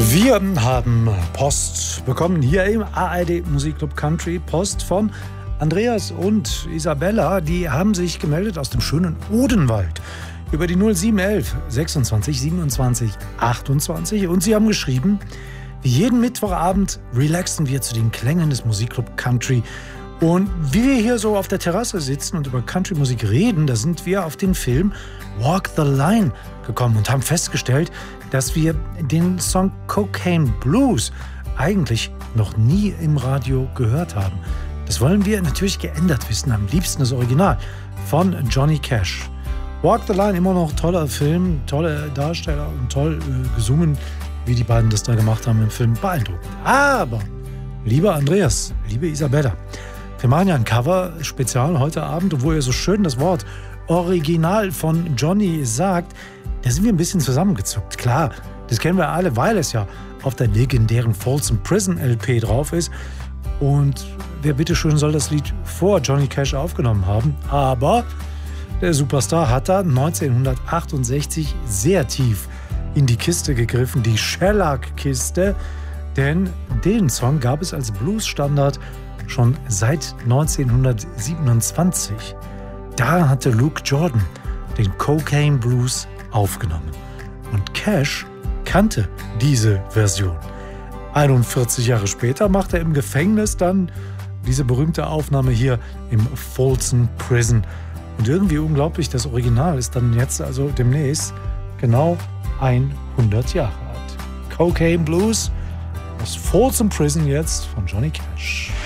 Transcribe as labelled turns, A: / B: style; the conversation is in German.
A: Wir haben Post bekommen hier im ARD Musikclub Country. Post von Andreas und Isabella. Die haben sich gemeldet aus dem schönen Odenwald über die 0711 26 27 28. Und sie haben geschrieben, wie jeden Mittwochabend relaxen wir zu den Klängen des Musikclub Country. Und wie wir hier so auf der Terrasse sitzen und über Country-Musik reden, da sind wir auf den Film Walk the Line gekommen und haben festgestellt, dass wir den Song Cocaine Blues eigentlich noch nie im Radio gehört haben. Das wollen wir natürlich geändert wissen, am liebsten das Original von Johnny Cash. Walk the Line, immer noch toller Film, tolle Darsteller und toll gesungen, wie die beiden das da gemacht haben im Film, beeindruckend. Aber, lieber Andreas, liebe Isabella, wir machen ja ein Cover-Spezial heute Abend, und wo ihr so schön das Wort Original von Johnny sagt, da sind wir ein bisschen zusammengezuckt. Klar, das kennen wir alle, weil es ja auf der legendären Folsom Prison LP drauf ist. Und wer bitteschön soll das Lied vor Johnny Cash aufgenommen haben? Aber der Superstar hat da 1968 sehr tief in die Kiste gegriffen, die Shellac-Kiste. Denn den Song gab es als Blues-Standard schon seit 1927. Da hatte Luke Jordan den Cocaine Blues aufgenommen. Und Cash kannte diese Version. 41 Jahre später macht er im Gefängnis dann diese berühmte Aufnahme hier im Folsom Prison. Und irgendwie unglaublich, das Original ist dann jetzt also demnächst genau 100 Jahre alt. Cocaine Blues aus Folsom Prison jetzt von Johnny Cash.